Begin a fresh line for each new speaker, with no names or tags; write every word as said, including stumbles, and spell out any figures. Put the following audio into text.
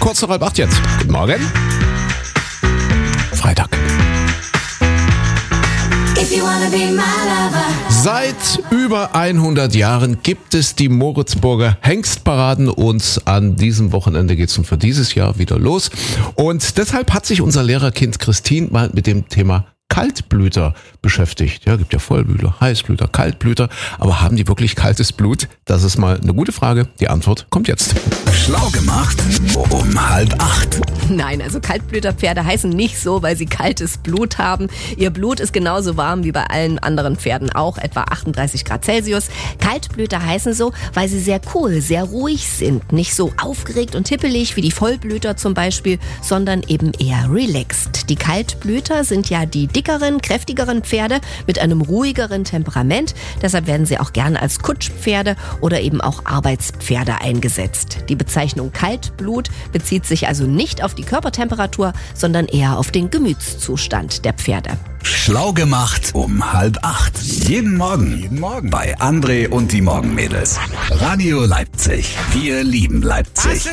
kurz nach halb acht jetzt. Guten Morgen. Freitag. Seit über hundert Jahren gibt es die Moritzburger Hengstparaden und an diesem Wochenende geht es nun für dieses Jahr wieder los. Und deshalb hat sich unser Lehrerkind Christine mal mit dem Thema Kaltblüter beschäftigt. Ja, gibt ja Vollblüter, Heißblüter, Kaltblüter. Aber haben die wirklich kaltes Blut? Das ist mal eine gute Frage. Die Antwort kommt jetzt.
Schlau gemacht um halb acht.
Nein, also Kaltblüterpferde heißen nicht so, weil sie kaltes Blut haben. Ihr Blut ist genauso warm wie bei allen anderen Pferden auch, etwa achtunddreißig Grad Celsius. Kaltblüter heißen so, weil sie sehr cool, sehr ruhig sind. Nicht so aufgeregt und hippelig wie die Vollblüter zum Beispiel, sondern eben eher relaxed. Die Kaltblüter sind ja die dickeren, kräftigeren Pferde mit einem ruhigeren Temperament. Deshalb werden sie auch gerne als Kutschpferde oder eben auch Arbeitspferde eingesetzt. Die Bezeichnung Kaltblut bezieht sich also nicht auf die Körpertemperatur, sondern eher auf den Gemütszustand der Pferde.
Schlau gemacht um halb acht. Jeden Morgen. Jeden Morgen. Bei André und die Morgenmädels. Radio Leipzig. Wir lieben Leipzig.